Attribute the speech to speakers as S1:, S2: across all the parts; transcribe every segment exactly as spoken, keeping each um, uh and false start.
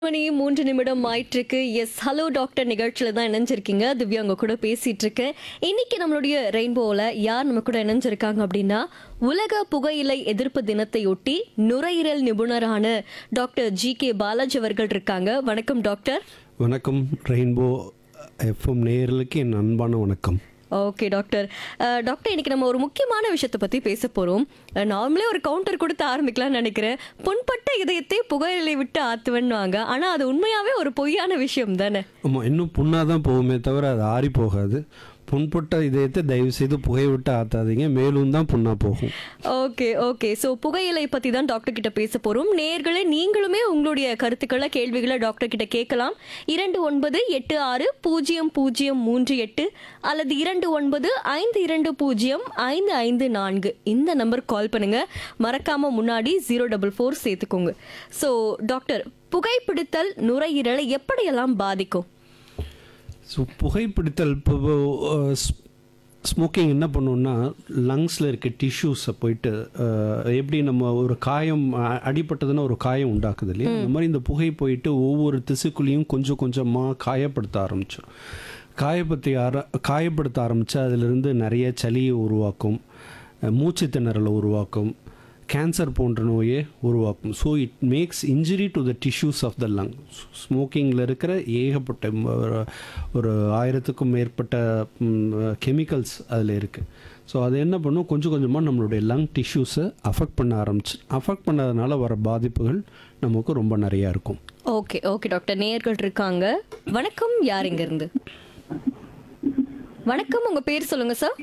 S1: மணி மூன்று நிமிடம் ஆயிட்டிருக்கு. எஸ் ஹலோ டாக்டர் நிகழ்ச்சியில தான் இணைஞ்சிருக்கீங்க. திவ்யா உங்க கூட பேசிட்டு இருக்கேன். இன்னைக்கு நம்மளுடைய ரெயின்போல யார் நம்ம கூட இணைஞ்சிருக்காங்க அப்படின்னா, உலக புகையிலை எதிர்ப்பு தினத்தையொட்டி நுரையீரல் நிபுணரான டாக்டர் ஜி கே பாலாஜி அவர்கள் இருக்காங்க. வணக்கம் டாக்டர்.
S2: வணக்கம். ரெயின்போ எஃப்எம் நேயர்களுக்கு என் அன்பான வணக்கம்.
S1: Okay doctor. அஹ், டாக்டர் இன்னைக்கு நம்ம ஒரு முக்கியமான விஷயத்தை பத்தி பேச போறோம். நார்மலே ஒரு கவுண்டர் கொடுத்து ஆரம்பிக்கலாம்னு நினைக்கிறேன். புண்பட்ட இதயத்தை புகையிலை விட்டு ஆத்துவன்னுவாங்க. ஆனா அது உண்மையாவே ஒரு பொய்யான விஷயம் தானே?
S2: ஆமாம், இன்னும் புண்ணாக தான் போகுமே தவிர அது ஆறி போகாது. புண்பட்ட இதயத்தை தயவு செய்து புகை விட்டு ஆற்றாதீங்க, மேலும் தான் புண்ணாக போகும்.
S1: ஓகே ஓகே ஸோ புகையிலை பற்றி தான் டாக்டர் கிட்ட பேச போகிறோம். நேயர்களே, நீங்களுமே உங்களுடைய கருத்துக்களை கேள்விகளை டாக்டர் கிட்ட கேட்கலாம். இரண்டு ஒன்பது எட்டு ஆறு பூஜ்ஜியம் பூஜ்ஜியம் மூன்று எட்டு அல்லது இரண்டு ஒன்பது ஐந்து இரண்டு பூஜ்ஜியம் ஐந்து ஐந்து நான்கு இந்த நம்பர் கால் பண்ணுங்க. மறக்காம முன்னாடி ஜீரோ டபுள் ஃபோர் சேர்த்துக்கோங்க. ஸோ டாக்டர், புகைப்பிடித்தல் நுரையீரலை எப்படியெல்லாம் பாதிக்கும்?
S2: ஸோ புகைப்பிடித்தல் இப்போ ஸ்மோக்கிங் என்ன பண்ணுன்னா, லங்ஸில் இருக்க டிஷ்யூஸை போயிட்டு அஹ், எப்படி நம்ம ஒரு காயம் அ- அடிபட்டதுன்னா ஒரு காயம் உண்டாக்குது இல்லையா, அந்த மாதிரி இந்த புகை போயிட்டு ஒவ்வொரு திசுக்குள்ளேயும் கொஞ்சம் கொஞ்சமாக காயப்படுத்த ஆரம்பிச்சிடும். காயப்படுத்தி ஆர காயப்படுத்த ஆரம்பித்தா அதிலிருந்து நிறைய சளியை உருவாக்கும், அஹ், மூச்சு திணறலை உருவாக்கும், கேன்சர் போன்ற நோயை உருவாக்கும். So it makes injury to the tissues of the lung. ஸ்மோக்கிங்கில் இருக்கிற ஏகப்பட்ட ம, ஒரு- ஒரு ஆயிரத்துக்கும் மேற்பட்ட கெமிக்கல்ஸ் அதில் இருக்குது. ஸோ அது என்ன பண்ணும், கொஞ்சம் கொஞ்சமாக நம்மளுடைய லங் டிஷ்யூஸை அஃபெக்ட் பண்ண ஆரம்பிச்சு அஃபெக்ட் பண்ணதுனால வர பாதிப்புகள் நமக்கு ரொம்ப நிறையா இருக்கும்.
S1: ஓகே ஓகே டாக்டர், நேயர்கள் இருக்காங்க. வணக்கம், யார் இங்க இருந்து? வணக்கம், உங்க பேர் சொல்லுங்க சார்.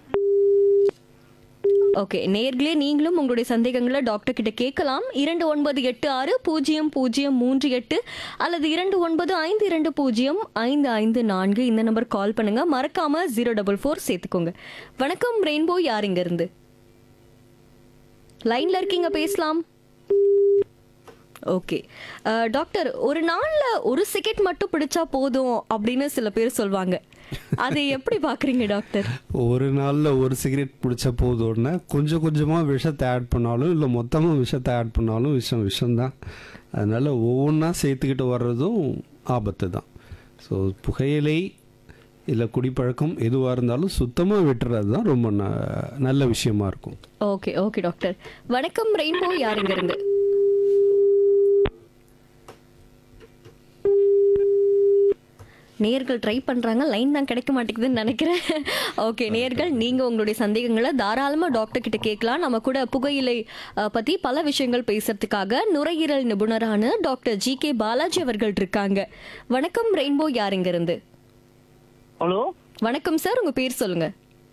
S1: ஓகே நேயர்களே, நீங்களும் உங்களுடைய சந்தேகங்களை டாக்டர் கிட்ட கேட்கலாம். இரண்டு ஒன்பது எட்டு ஆறு பூஜ்ஜியம் பூஜ்ஜியம் மூன்று எட்டு அல்லது இரண்டு ஒன்பது ஐந்து இரண்டு பூஜ்ஜியம் ஐந்து ஐந்து நான்கு இந்த நம்பர் கால் பண்ணுங்க. மறக்காம ஜீரோ டபுள் ஃபோர் சேர்த்துக்கோங்க. வணக்கம் ரெயின்போ, யார் இங்க இருந்து? லைன்ல இருக்கீங்க, பேசலாம். ஓகே அஹ், டாக்டர், ஒரு நாள்ல ஒரு சிகரெட் மட்டும் பிடிச்சா போதும் அப்படின்னு சில பேர் சொல்வாங்க. அதை எப்படி பாக்குறீங்க டாக்டர்?
S2: ஒரு நாளில் ஒரு சிகரெட் பிடிச்ச போதும்னா கொஞ்சம் கொஞ்சமாக விஷத்தை ஆட் பண்ணாலும் இல்லை மொத்தமாக விஷத்தை ஆட் பண்ணாலும் விஷம் விஷம்தான். அதனால் ஒவ்வொன்றா சேர்த்துக்கிட்டு வர்றதும் ஆபத்து தான். ஸோ புகையிலை இல்லை குடிப்பழக்கம் எதுவாக இருந்தாலும் சுத்தமாக விட்டுறது தான் ரொம்ப ந நல்ல விஷயமா இருக்கும்.
S1: Okay okay doctor. வணக்கம் ரெயின்போ, யார் இங்க இருந்து? நேர்கள் ட்ரை பண்றாங்க, லைன் தான் கிடைக்க மாட்டேங்குதுன்னு நினைக்கிறேன். ஓகே நேர்கள், நீங்க உங்களுடைய சந்தேகங்களை தாராளமா டாக்டர் கிட்ட கேட்கலாம். நம்ம கூட புகையிலை அஹ், பத்தி பல விஷயங்கள் பேசுறதுக்காக நுரையீரல் நிபுணரான டாக்டர் ஜி கே பாலாஜி அவர்கள் இருக்காங்க. வணக்கம் ரெயின்போ, யார் இங்க இருந்து?
S3: ஹலோ
S1: வணக்கம் சார், உங்க பேர் சொல்லுங்க.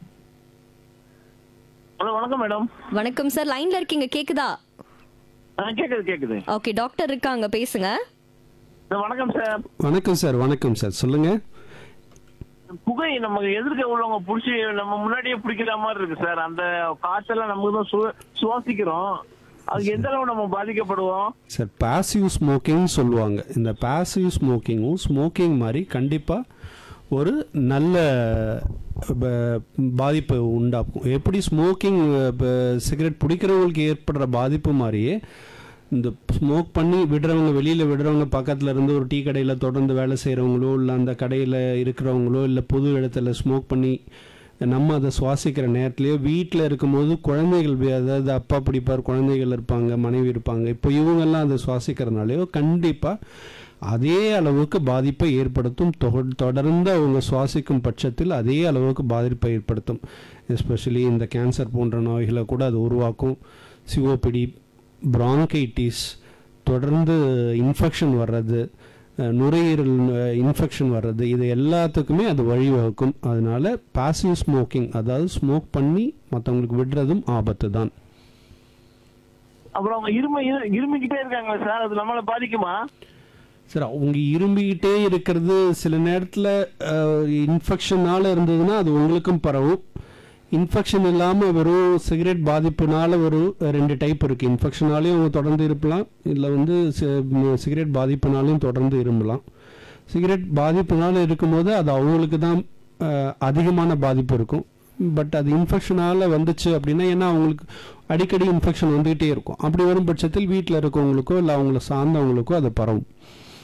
S3: ஹலோ வணக்கம் மேடம்.
S1: வணக்கம் சார், லைன்ல இருக்கீங்க, கேக்குதா?
S3: ஆ கேக்குது கேக்குது.
S1: ஓகே டாக்டர் இருக்காங்க, பேசுங்க.
S3: ஆ, வணக்கம் சார்.
S2: வணக்கம் சார். வணக்கம் சார், சொல்லுங்கள்.
S3: புகை நமக்கு எதிர்க்க உள்ளவங்க புடிச்சு நம்ம முன்னாடியே பிடிக்கிற மாதிரி இருக்கு சார். அந்த காற்றெல்லாம் நமக்கு தான் சு சுவாசிக்கிறோம். அதுக்கு எந்த அளவு நம்ம பாதிக்கப்படுவோம்?
S2: சார், பாசிவ் ஸ்மோக்கிங் சொல்லுவாங்க. இந்த பாசிவ் ஸ்மோக்கிங்கும் ஸ்மோக்கிங் மாதிரி கண்டிப்பாக ஒரு நல்ல ப- பாதிப்பை உண்டாக்கும். எப்படி ஸ்மோக்கிங் சிகரெட் பிடிக்கிறவங்களுக்கு ஏற்படுற பாதிப்பு மாதிரியே இந்த ஸ்மோக் பண்ணி விடுறவங்க, வெளியில் விடுறவங்க, பக்கத்தில் இருந்து ஒரு டீ கடையில் தொடர்ந்து வேலை செய்கிறவங்களோ இல்லை அந்த கடையில் இருக்கிறவங்களோ இல்லை பொது இடத்துல ஸ்மோக் பண்ணி நம்ம அதை சுவாசிக்கிற நேரத்துலேயோ வீட்டில் இருக்கும்போது குழந்தைகள் வி- அதாவது அப்பா பிடிப்பார், குழந்தைகள் இருப்பாங்க, மனைவி இருப்பாங்க, இப்போ இவங்கெல்லாம் அதை சுவாசிக்கிறதுனாலையோ கண்டிப்பாக அதே அளவுக்கு பாதிப்பை ஏற்படுத்தும். தொ- தொடர்ந்து அவங்க சுவாசிக்கும் பட்சத்தில் அதே அளவுக்கு பாதிப்பை ஏற்படுத்தும். எஸ்பெஷலி இந்த கேன்சர் போன்ற நோய்களை கூட அது உருவாக்கும். சிஓபிடி, பிராங்கைட்டிஸ், தொடர்ந்து இன்ஃபெக்ஷன் வர்றது, அஹ், நுரையீரல் இன்ஃபெக்ஷன் வர்றது, இது எல்லாத்துக்குமே அது வழிவகுக்கும். அதனால பாசிவ் ஸ்மோக்கிங், அதாவது ஸ்மோக் பண்ணி மற்றவங்களுக்கு விடுறதும் ஆபத்து தான்.
S3: அப்புறம் அவங்க இரும இரு- இருமிக்கிட்டே இருக்காங்க சார், அது நம்மளை பாதிக்குமா?
S2: சார், அவங்க இரும்பிக்கிட்டே இருக்கிறது சில நேரத்தில் இன்ஃபெக்ஷனால் இருந்ததுன்னா அது உங்களுக்கும் பரவும். இன்ஃபெக்ஷன் இல்லாமல் வெறும் சிகரெட் பாதிப்புனால ஒரு ரெண்டு டைப் இருக்குது. இன்ஃபெக்ஷனாலையும் அவங்க தொடர்ந்து இருப்பலாம், இல்லை வந்து சி- சிகரெட் பாதிப்புனாலையும் தொடர்ந்து இரும்பலாம். சிகரெட் பாதிப்புனால இருக்கும்போது அது அவங்களுக்கு தான் அஹ், அதிகமான பாதிப்பு இருக்கும். பட் அது இன்ஃபெக்ஷனால் வந்துச்சு அப்படின்னா, ஏன்னா அவங்களுக்கு அடிக்கடி இன்ஃபெக்ஷன் வந்துகிட்டே இருக்கும். அப்படி வரும் பட்சத்தில் வீட்டில் இருக்கவங்களுக்கோ இல்லை அவங்கள சார்ந்தவங்களுக்கோ அது பரவும்.